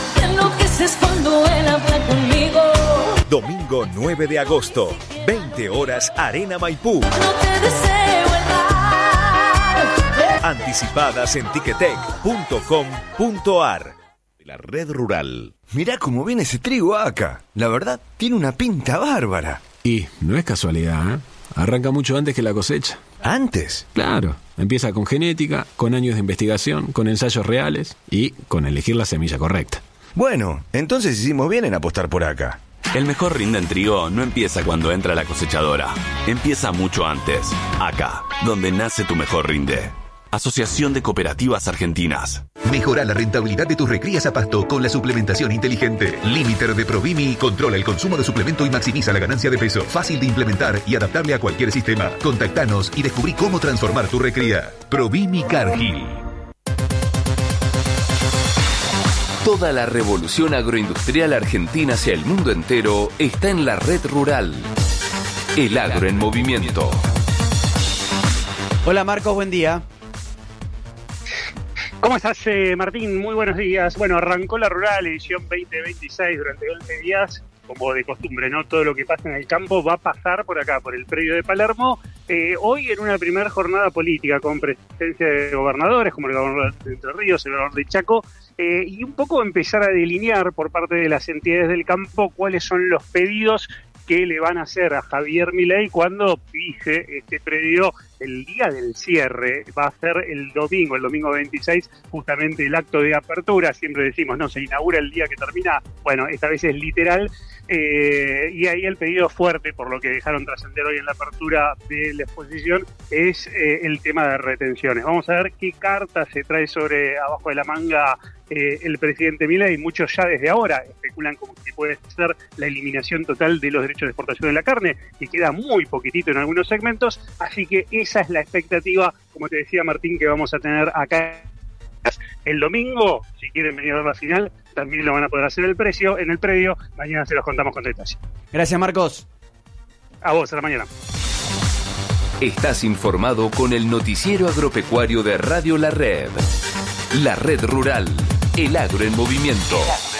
Domingo 9 de agosto, 20 horas, Arena Maipú. Anticipadas en ticketek.com.ar. La red rural. Mirá cómo viene ese trigo acá. La verdad, tiene una pinta bárbara. Y no es casualidad, ¿eh? Arranca mucho antes que la cosecha. ¿Antes? Claro. Empieza con genética, con años de investigación, con ensayos reales y con elegir la semilla correcta. Bueno, entonces hicimos bien en apostar por acá. El mejor rinde en trigo no empieza cuando entra la cosechadora. Empieza mucho antes. Acá, donde nace tu mejor rinde. Asociación de Cooperativas Argentinas. Mejora la rentabilidad de tus recrías a pasto con la suplementación inteligente. Limiter de Provimi controla el consumo de suplemento y maximiza la ganancia de peso. Fácil de implementar y adaptable a cualquier sistema. Contactanos y descubrí cómo transformar tu recría. Provimi Cargill. Toda la revolución agroindustrial argentina hacia el mundo entero está en la red rural. El agro en movimiento. Hola Marcos, buen día. ¿Cómo estás, Martín? Muy buenos días. Bueno, arrancó la Rural edición 2026 durante 11 días, como de costumbre, ¿no? Todo lo que pasa en el campo va a pasar por acá, por el predio de Palermo. Hoy en una primera jornada política con presencia de gobernadores, como el gobernador de Entre Ríos, el gobernador de Chaco, y un poco empezar a delinear por parte de las entidades del campo cuáles son los pedidos que le van a hacer a Javier Milei cuando pise este predio el día del cierre. Va a ser el domingo 26, justamente el acto de apertura. Siempre decimos, no, se inaugura el día que termina. Bueno, esta vez es literal. Y ahí el pedido fuerte, por lo que dejaron trascender hoy en la apertura de la exposición, es el tema de retenciones. Vamos a ver qué cartas se trae sobre abajo de la manga el presidente Milei. Muchos ya desde ahora especulan como que puede ser la eliminación total de los derechos de exportación de la carne, que queda muy poquitito en algunos segmentos, así que esa es la expectativa, como te decía Martín, que vamos a tener acá el domingo. Si quieren venir a ver la final, también lo van a poder hacer en el predio. Mañana se los contamos con detalle. Gracias, Marcos. A vos, a la mañana. Estás informado con el noticiero agropecuario de Radio La Red. La Red Rural. El agro en movimiento.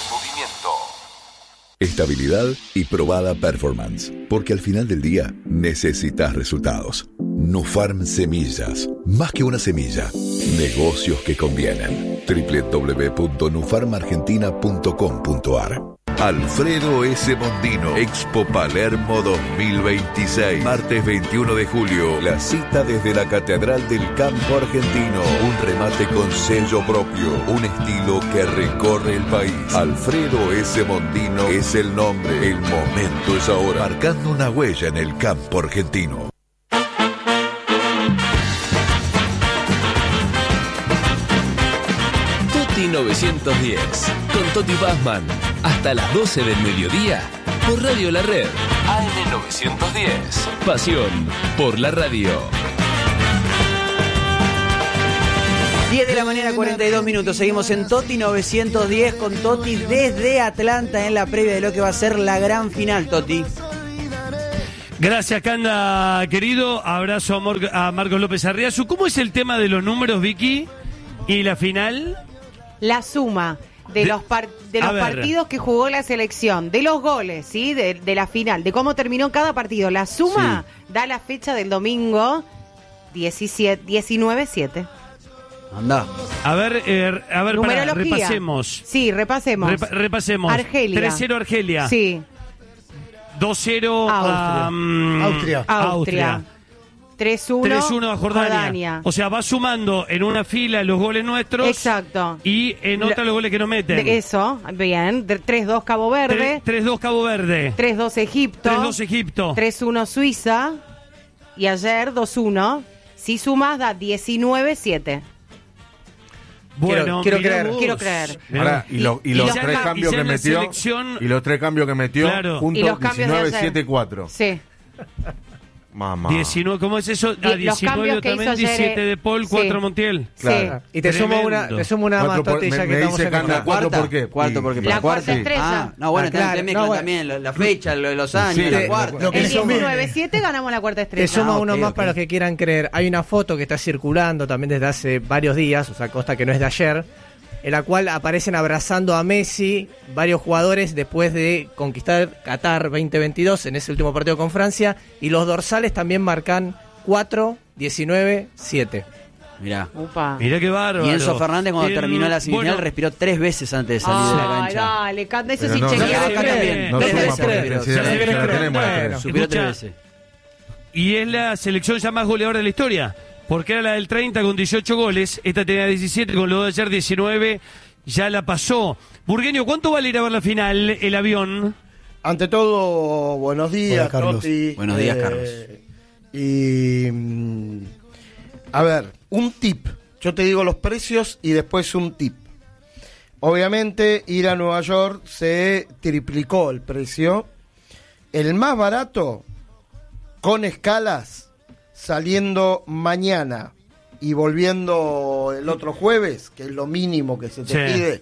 Estabilidad y probada performance. Porque al final del día necesitas resultados. Nufarm Semillas. Más que una semilla. Negocios que convienen. www.nufarmargentina.com.ar. Alfredo S. Mondino, Expo Palermo 2026. Martes 21 de julio. La cita desde la Catedral del Campo Argentino. Un remate con sello propio. Un estilo que recorre el país. Alfredo S. Mondino es el nombre. El momento es ahora. Marcando una huella en el campo argentino. Toti 910. Con Toti Pazman. Hasta las 12 del mediodía por Radio La Red. AM 910. Pasión por la radio. 10 de la mañana, 42 minutos. Seguimos en Toti 910 con Toti desde Atlanta en la previa de lo que va a ser la gran final, Toti. Gracias, Canda, querido. Abrazo a Marcos López Arriazu. ¿Cómo es el tema de los números, Vicky? ¿Y la final? La suma de los partidos que jugó la selección, de los goles, ¿sí? De la final, de cómo terminó cada partido. La suma da la fecha del domingo 19-7. Anda. A ver, repasemos. Sí, repasemos. Repasemos. Argelia. 3-0 Argelia. Sí. 2-0 Austria. 3-1 a Jordania. O sea, va sumando en una fila los goles nuestros. Exacto. Y en otra los goles que nos meten. Eso, bien. 3-2 Cabo Verde. 3-2 Cabo Verde. 3-2 Egipto. 3-1 Suiza. Y ayer 2-1. Si sumas da 19-7. Bueno, quiero creer. Ahora, y los tres cambios que metió. Y los tres cambios que metió, claro. juntos 19-7-4. Sí. Mamá. 19, ¿cómo es eso? 19 también, 17 de Paul, 4 Montiel. Claro. Y te sumo una más, Toti, ya que estamos en la cuarta. ¿Por qué? Cuarto, porque la cuarta estrella. No, bueno, también la fecha, los años, la cuarta. El 19-7 ganamos la cuarta estrella. Te sumo uno más para los que quieran creer. Hay una foto que está circulando también desde hace varios días, o sea, cosa que no es de ayer, en la cual aparecen abrazando a Messi varios jugadores después de conquistar Qatar 2022 en ese último partido con Francia, y los dorsales también marcan 4-19-7. Mirá. Mirá qué bárbaro. Y Enzo Fernández cuando terminó la semifinal respiró 3 veces antes de salir de la cancha. Dale, Canda, eso sí chequeado. No suma porque se la tenemos. Superó 3 veces. Y es la selección ya más goleadora de la historia. Porque era la del 30 con 18 goles, esta tenía 17, con los de ayer 19, ya la pasó. Burgueño, ¿cuánto vale ir a ver la final, el avión? ante todo, buenos días, hola, Carlos. Toti. Buenos días, Carlos. Y a ver, un tip. Yo te digo los precios y después un tip. Obviamente, ir a Nueva York se triplicó el precio. El más barato, con escalas, saliendo mañana y volviendo el otro jueves, que es lo mínimo que se te pide,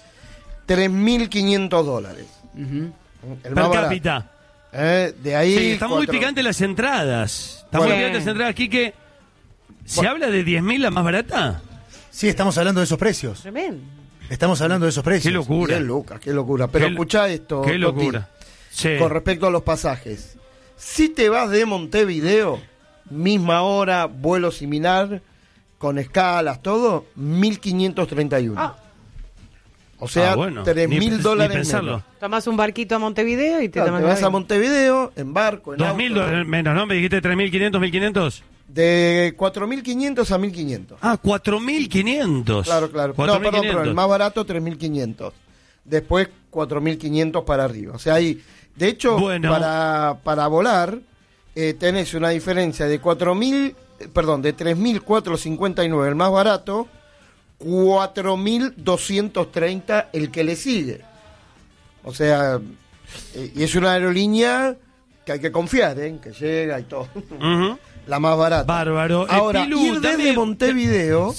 $3.500. El per más cápita. De ahí. Sí, están muy picantes las entradas. Están muy picantes las entradas aquí que. ¿Se habla de 10.000 la más barata? Sí, estamos hablando de esos precios. Tremendo. Estamos hablando de esos precios. Qué locura. Qué locura. Pero escuchá esto, Qué locura. Toti, Sí. con respecto a los pasajes. Si te vas de Montevideo, misma hora, vuelo similar, con escalas, todo, 1.531. O sea, bueno, $3.000 ni pensarlo. menos. Tomás un barquito a Montevideo y te Claro, tomas te vas el a avión. Montevideo, en barco, en $2.000 auto. menos, ¿no? Me dijiste 3.500, 1.500. De 4.500 a 1.500. Ah, 4.500. Claro. No, perdón, pero el más barato 3.500. Después 4.500 para arriba. O sea, ahí, de hecho, Bueno. para volar tenés una diferencia de 3.459 el más barato, 4.230 el que le sigue. O sea, y es una aerolínea que hay que confiar, que llega y todo. Ujú. La más barata. Bárbaro. Ahora, Pilu, ir desde dame- Montevideo,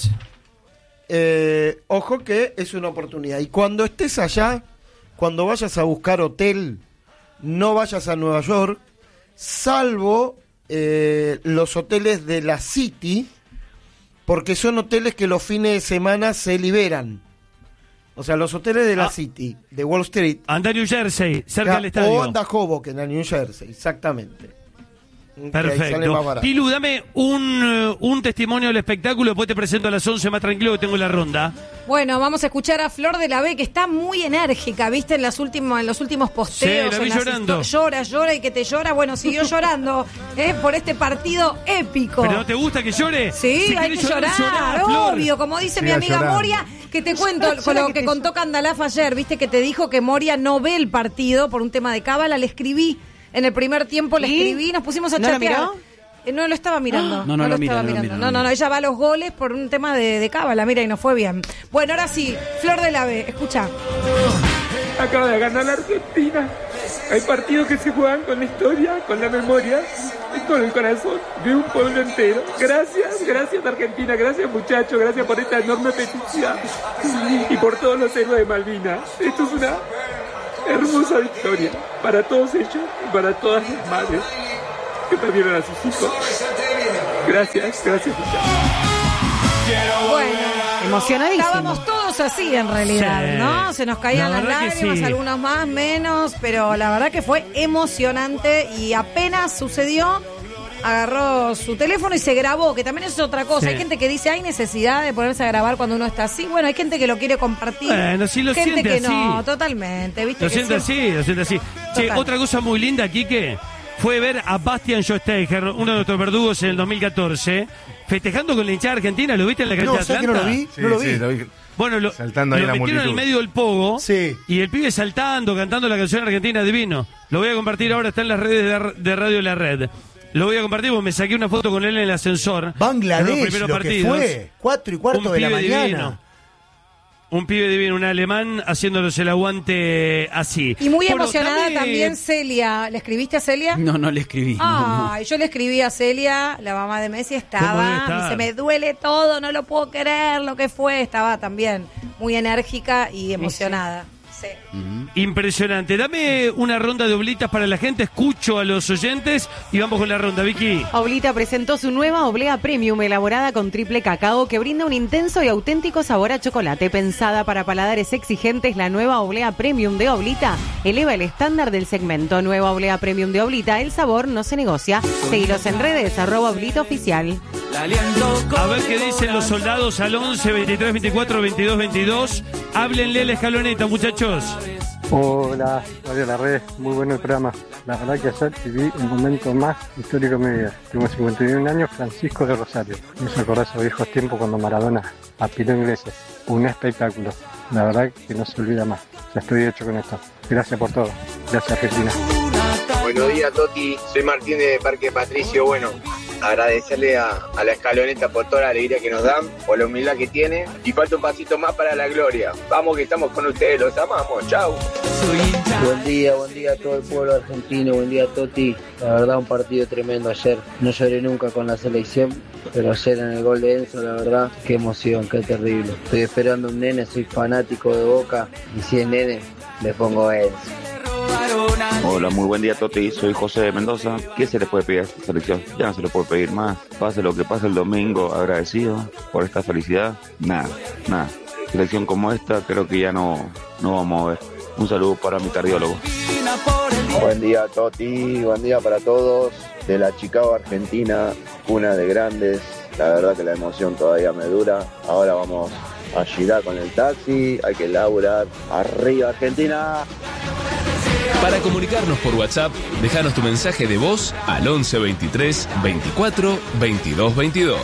ojo que es una oportunidad. Y cuando estés allá, cuando vayas a buscar hotel, no vayas a Nueva York, salvo los hoteles de la City, porque son hoteles que los fines de semana se liberan. O sea, los hoteles de la City, de Wall Street. Anda a New Jersey, cerca Ya, del estadio. O anda a Hoboken, en New Jersey, exactamente. Que ahí sale más Perfecto. barato. Pilu, dame un testimonio del espectáculo, después te presento a las 11 más tranquilo que tengo la ronda. Bueno, vamos a escuchar a Flor de la B, que está muy enérgica, ¿viste? En los últimos posteos. Sí, la vi en las llorando. Llora y que te llora. Bueno, siguió llorando por este partido épico. ¿Pero no te gusta que llore? Sí, Si hay querés que llorar, Flor. obvio. Como dice mi Siga amiga llorando. Moria, que te cuento con lo que contó Candalaf ayer, ¿viste? Que te dijo que Moria no ve el partido por un tema de cábala. Le escribí en el primer tiempo, le escribí, nos pusimos a ¿No lo chatear. miró? No lo estaba mirando. No, no lo mira, estaba no lo mirando. mira, No, ella va a los goles por un tema de cábala, mira, y no fue bien. Bueno, ahora sí, Flor de la B, escucha. Acaba de ganar la Argentina. Hay partidos que se juegan con la historia, con la memoria y con el corazón de un pueblo entero. Gracias Argentina, gracias muchachos, gracias por esta enorme felicidad y por todos los héroes de Malvinas. Esto es una hermosa victoria para todos ellos y para todas las madres que perdieron a sus hijos. Gracias muchachos. Bueno, Emocionadísimo. estábamos todos así en realidad, Sí. ¿no? Se nos caían La las verdad que lágrimas, sí. algunos más, menos, pero la verdad que fue emocionante y apenas sucedió, agarró su teléfono y se grabó, que también es otra cosa. Sí. Hay gente que dice, hay necesidad de ponerse a grabar cuando uno está así. Bueno, hay gente que lo quiere compartir. Bueno, sí lo gente siente que así. no, totalmente, ¿viste? Lo que siento siempre- así, lo siento así. Che, Total. otra cosa muy linda, Quique, fue ver a Bastian Schweinsteiger, uno de nuestros verdugos en el 2014, festejando con la hinchada argentina. ¿Lo viste en la cancha No, de ¿sabes que no Atlanta? lo vi? No lo vi. Sí, lo vi. Bueno, lo Saltando ahí lo la metieron en el multitud. medio del pogo Sí. y el pibe saltando, cantando la canción argentina, divino. Lo voy a compartir ahora, está en las redes de Radio La Red. Lo voy a compartir porque me saqué una foto con él en el ascensor. en los Bangladesh, primeros lo que partidos. fue. 4:15 de la pibe mañana. divino. Un pibe divino, un alemán, haciéndonos el aguante así. Y muy Bueno, emocionada dame- también Celia. ¿Le escribiste a Celia? No, no le escribí. Ay, yo le escribí a Celia, la mamá de Messi, ¿Cómo debe estaba, estar? me dice, me duele todo, no lo puedo creer, lo que fue, estaba también muy enérgica y emocionada. Sí. Impresionante. Dame una ronda de oblitas para la gente, escucho a los oyentes y vamos con la ronda, Vicky. Oblita presentó su nueva oblea premium elaborada con triple cacao que brinda un intenso y auténtico sabor a chocolate. Pensada para paladares exigentes, la nueva oblea premium de Oblita eleva el estándar del segmento. Nueva oblea premium de Oblita, el sabor no se negocia. Seguilos en redes, @Oblita Oficial. A ver qué dicen los soldados al 11 23 24 22 22. Háblenle a la escaloneta, muchachos. Hola, Radio La Red, muy bueno el programa. La verdad que ayer viví el momento más histórico de mi vida. Tengo 51 años, Francisco de Rosario. Me hizo acordar esos viejos tiempos cuando Maradona apiló Iglesias. Un espectáculo. La verdad que no se olvida más. Ya estoy hecho con esto. Gracias por todo. Gracias, Argentina. Buenos días, Toti. Soy Martín de Parque Patricio. Bueno, agradecerle a la Escaloneta por toda la alegría que nos dan, por la humildad que tiene. Y falta un pasito más para la gloria. Vamos que estamos con ustedes, los amamos. Chau. Buen día a todo el pueblo argentino, buen día, Toti. La verdad, un partido tremendo ayer. No lloré nunca con la selección, pero ayer en el gol de Enzo, la verdad, qué emoción, qué terrible. Estoy esperando un nene, soy fanático de Boca, y si es nene, le pongo Enzo. Hola, muy buen día, Toti. Soy José de Mendoza. ¿Qué se le puede pedir a esta selección? Ya no se le puede pedir más. Pase lo que pase el domingo, agradecido por esta felicidad. Nada. Selección como esta creo que ya no vamos a ver. Un saludo para mi cardiólogo. Buen día, Toti. Buen día para todos. De la Chicago, Argentina, cuna de grandes. La verdad que la emoción todavía me dura. Ahora vamos a girar con el taxi. Hay que laburar. Arriba, Argentina. Para comunicarnos por WhatsApp, déjanos tu mensaje de voz al 11 23 24 22 22.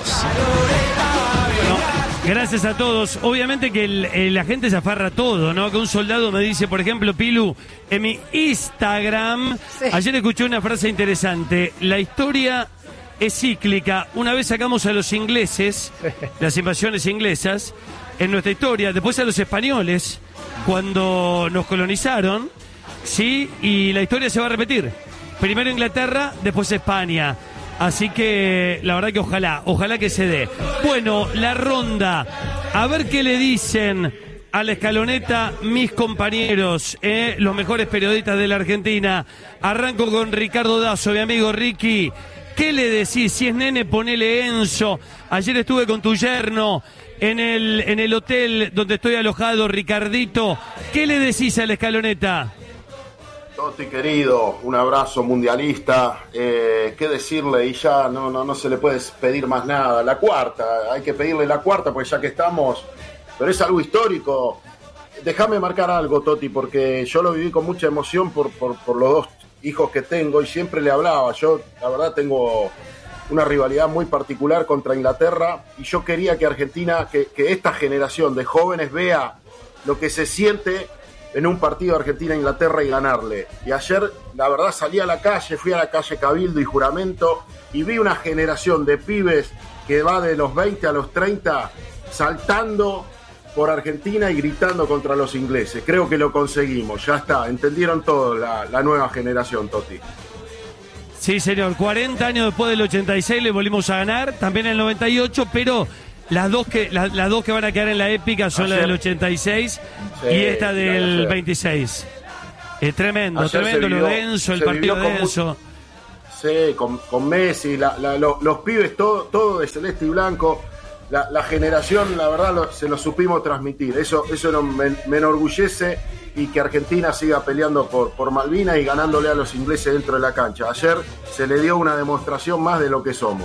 Gracias a todos. Obviamente que la gente se afarra todo, ¿no? Que un soldado me dice, por ejemplo, Pilu, en mi Instagram, ayer escuché una frase interesante. La historia es cíclica. Una vez sacamos a los ingleses, las invasiones inglesas, en nuestra historia, después a los españoles, cuando nos colonizaron, ¿sí? Y la historia se va a repetir. Primero Inglaterra, después España. Así que la verdad que ojalá que se dé. Bueno, la ronda. A ver qué le dicen a la Escaloneta mis compañeros, los mejores periodistas de la Argentina. Arranco con Ricardo Dazo, mi amigo Ricky. ¿Qué le decís? Si es nene, ponele Enzo. Ayer estuve con tu yerno en el hotel donde estoy alojado, Ricardito. ¿Qué le decís a la Escaloneta? Toti querido, un abrazo mundialista, qué decirle, y ya no se le puede pedir más nada. La cuarta, hay que pedirle la cuarta, pues ya que estamos, pero es algo histórico. Déjame marcar algo, Toti, porque yo lo viví con mucha emoción por los dos hijos que tengo y siempre le hablaba. Yo, la verdad, tengo una rivalidad muy particular contra Inglaterra y yo quería que Argentina, que esta generación de jóvenes vea lo que se siente en un partido Argentina-Inglaterra y ganarle. Y ayer, la verdad, salí a la calle, fui a la calle Cabildo y Juramento y vi una generación de pibes que va de los 20 a los 30 saltando por Argentina y gritando contra los ingleses. Creo que lo conseguimos, ya está, entendieron todo la nueva generación, Toti. Sí, señor, 40 años después del 86 le volvimos a ganar, también en el 98, pero las dos que van a quedar en la épica son la del 86 y esta del 26. Es tremendo lo de Enzo, el partido de Enzo. Sí, con Messi, los pibes, todo de celeste y blanco. La generación, la verdad, se lo supimos transmitir. Eso me enorgullece, y que Argentina siga peleando por Malvinas y ganándole a los ingleses dentro de la cancha. Ayer se le dio una demostración más de lo que somos.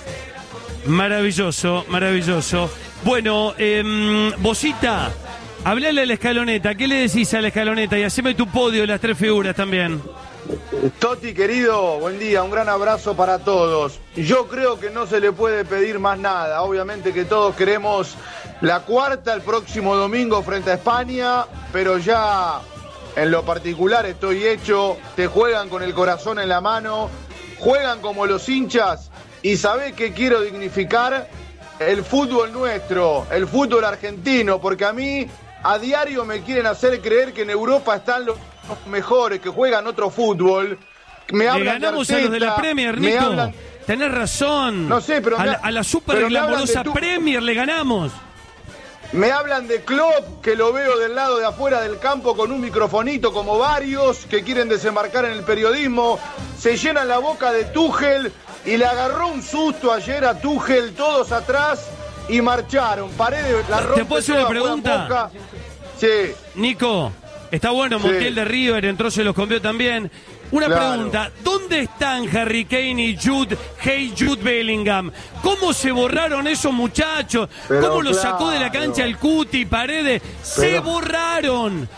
Maravilloso. Bueno, Bosita, hablale a la Escaloneta. ¿Qué le decís a la Escaloneta? Y haceme tu podio de las tres figuras también. Toti querido, buen día, un gran abrazo para todos. Yo creo que no se le puede pedir más nada. Obviamente que todos queremos la cuarta el próximo domingo frente a España, pero ya en lo particular estoy hecho. Te juegan con el corazón en la mano, juegan como los hinchas. Y sabés que quiero dignificar el fútbol nuestro, el fútbol argentino, porque a mí a diario me quieren hacer creer que en Europa están los mejores, que juegan otro fútbol. Me le ganamos a los de la Premier, Nico. Tenés razón. No sé, pero a la super glamorosa Premier le ganamos. Me hablan de Klopp, que lo veo del lado de afuera del campo con un microfonito, como varios que quieren desembarcar en el periodismo. Se llenan la boca de Tuchel y le agarró un susto ayer a Tuchel, todos atrás, y marcharon. Paredes la rompe. ¿Te puedo hacer una pregunta? Sí. Nico, está bueno, Montiel de River entró, se los comió también. Una pregunta, ¿dónde están Harry Kane y Jude Bellingham? ¿Cómo se borraron esos muchachos? ¿Cómo los sacó de la cancha el Cuti, Paredes? Se borraron.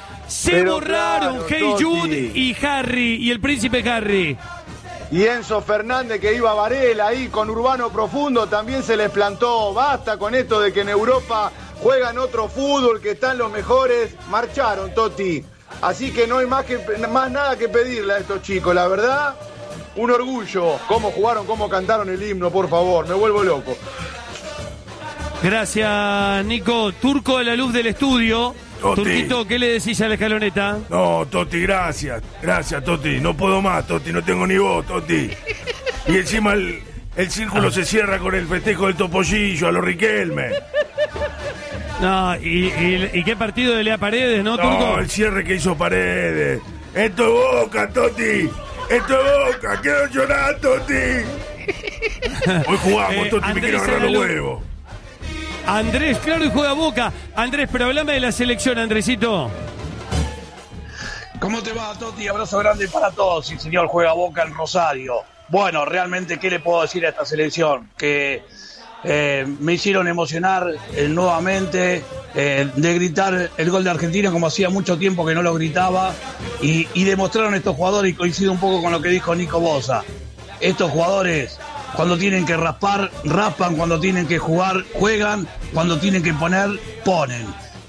Jude y Harry, y el príncipe Harry. Y Enzo Fernández, que iba a Varela ahí con Urbano Profundo, también se les plantó. Basta con esto de que en Europa juegan otro fútbol, que están los mejores. Marcharon, Toti. Así que no hay más nada que pedirle a estos chicos, la verdad, un orgullo. Cómo jugaron, cómo cantaron el himno, por favor, me vuelvo loco. Gracias, Nico. Turco de la luz del estudio. Toti. Turquito, ¿qué le decís a la escaloneta? No, Toti, gracias. Gracias, Toti. No puedo más, Toti. No tengo ni voz, Toti. Y encima el círculo se cierra con el festejo del Topollillo a los Riquelme. No, ¿y qué partido de Lea Paredes, no, Turco? No, el cierre que hizo Paredes. Esto es Boca, Toti. Esto es Boca. Quiero llorar, Toti. Hoy jugamos, Toti. Me quiero agarrar los huevos. Andrés, claro, y juega Boca. Andrés, pero hablame de la selección, Andresito. ¿Cómo te va, Toti? Abrazo grande para todos. Sí, señor, juega Boca en Rosario. Bueno, realmente, ¿qué le puedo decir a esta selección? Que me hicieron emocionar nuevamente, de gritar el gol de Argentina como hacía mucho tiempo que no lo gritaba. Y demostraron estos jugadores, y coincido un poco con lo que dijo Nico Bosa. Estos jugadores, cuando tienen que raspar, raspan, cuando tienen que jugar, juegan, cuando tienen que poner, ponen.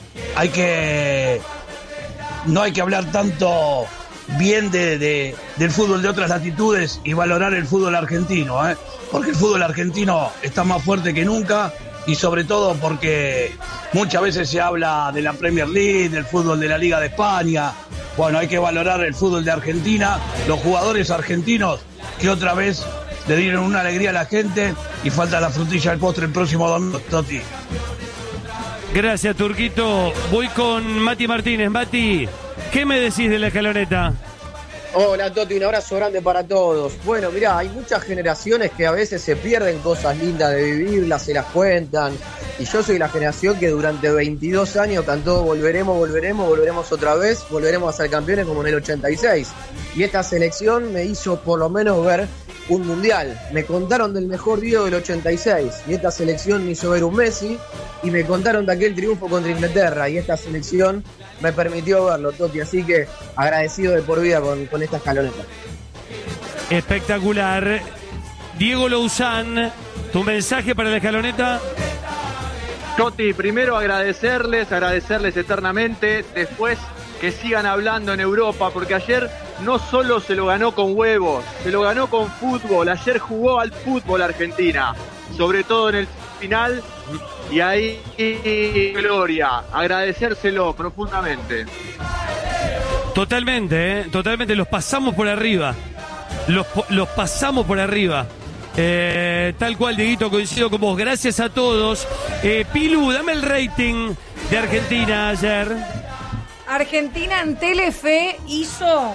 No hay que hablar tanto bien del fútbol de otras latitudes y valorar el fútbol argentino, porque el fútbol argentino está más fuerte que nunca, y sobre todo porque muchas veces se habla de la Premier League, del fútbol de la Liga de España. Bueno, hay que valorar el fútbol de Argentina, los jugadores argentinos que otra vez le dieron una alegría a la gente, y falta la frutilla del postre el próximo domingo, Toti. Gracias, Turquito. Voy con Mati Martínez. Mati, ¿qué me decís de la escaloneta? Hola, Toti, un abrazo grande para todos. Bueno, mirá, hay muchas generaciones que a veces se pierden cosas lindas de vivirlas, se las cuentan. Y yo soy la generación que durante 22 años cantó volveremos, volveremos, volveremos otra vez, volveremos a ser campeones como en el 86. Y esta selección me hizo por lo menos ver un mundial. Me contaron del mejor día del 86 y esta selección me hizo ver un Messi, y me contaron de aquel triunfo contra Inglaterra y esta selección me permitió verlo, Toti, así que agradecido de por vida con esta escaloneta. Espectacular. Diego Louzán, tu mensaje para la escaloneta. Toti, primero agradecerles eternamente, después que sigan hablando en Europa, porque ayer no solo se lo ganó con huevos, se lo ganó con fútbol. Ayer jugó al fútbol Argentina, sobre todo en el final, y ahí gloria, agradecérselo profundamente. Totalmente, totalmente, los pasamos por arriba, los pasamos por arriba. Tal cual, Dieguito, coincido con vos. Gracias a todos. Pilu, dame el rating de Argentina ayer. Argentina en Telefe hizo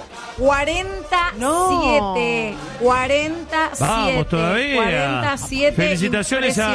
47. 47. Vamos todavía. 47. Felicitaciones a